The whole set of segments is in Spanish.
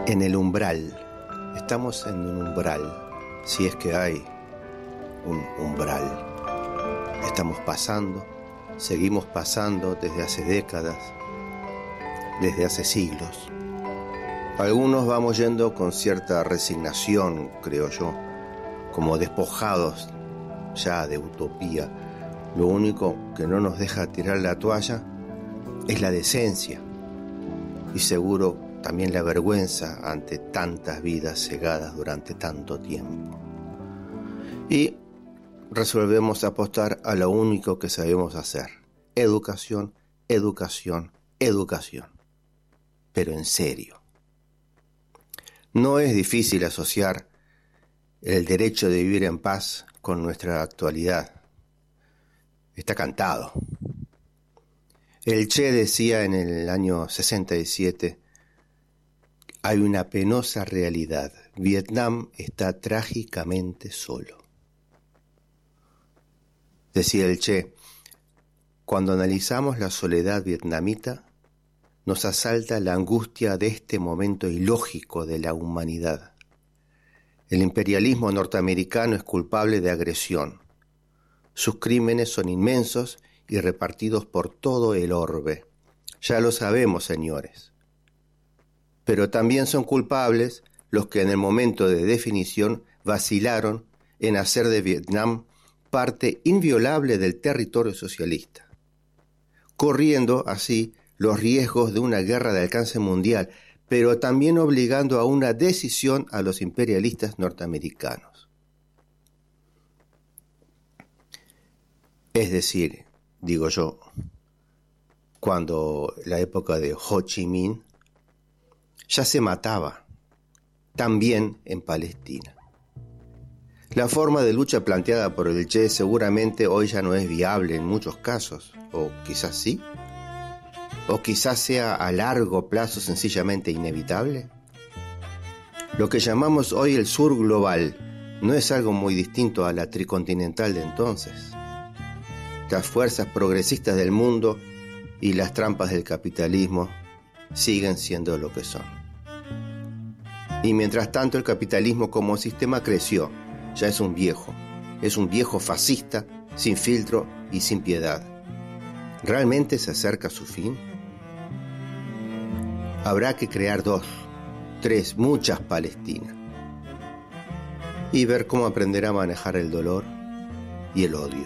En el umbral, estamos en un umbral, si es que hay un umbral. Estamos pasando, seguimos pasando desde hace décadas, desde hace siglos. Algunos vamos yendo con cierta resignación, creo yo, como despojados ya de utopía. Lo único que no nos deja tirar la toalla es la decencia y seguro también la vergüenza ante tantas vidas cegadas durante tanto tiempo. Y resolvemos apostar a lo único que sabemos hacer: educación, educación, educación. Pero en serio. No es difícil asociar el derecho de vivir en paz con nuestra actualidad. Está cantado. El Che decía en el año 67: hay una penosa realidad. Vietnam está trágicamente solo. Decía el Che: cuando analizamos la soledad vietnamita, nos asalta la angustia de este momento ilógico de la humanidad. El imperialismo norteamericano es culpable de agresión. Sus crímenes son inmensos y repartidos por todo el orbe. Ya lo sabemos, señores. Pero también son culpables los que en el momento de definición vacilaron en hacer de Vietnam parte inviolable del territorio socialista, corriendo así los riesgos de una guerra de alcance mundial, pero también obligando a una decisión a los imperialistas norteamericanos. Es decir, digo yo, cuando la época de Ho Chi Minh ya se mataba, también en Palestina. La forma de lucha planteada por el Che seguramente hoy ya no es viable en muchos casos, o quizás sí, o quizás sea a largo plazo sencillamente inevitable. Lo que llamamos hoy el sur global no es algo muy distinto a la tricontinental de entonces. Las fuerzas progresistas del mundo y las trampas del capitalismo siguen siendo lo que son. Y mientras tanto el capitalismo como sistema creció, ya es un viejo fascista, sin filtro y sin piedad. ¿Realmente se acerca a su fin? Habrá que crear 2, 3, muchas Palestinas y ver cómo aprender a manejar el dolor y el odio.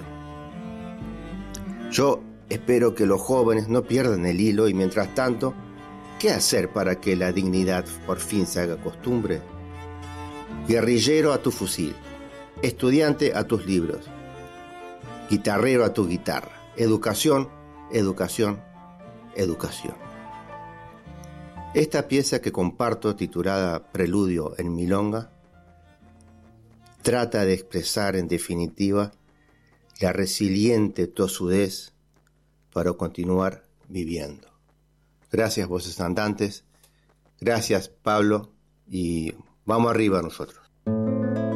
Yo espero que los jóvenes no pierdan el hilo y mientras tanto, ¿qué hacer para que la dignidad por fin se haga costumbre? Guerrillero a tu fusil, estudiante a tus libros, guitarrero a tu guitarra. Educación, educación, educación. Esta pieza que comparto, titulada Preludio en Milonga, trata de expresar en definitiva la resiliente tosudez para continuar viviendo. Gracias, voces andantes. Gracias, Pablo, y vamos arriba nosotros.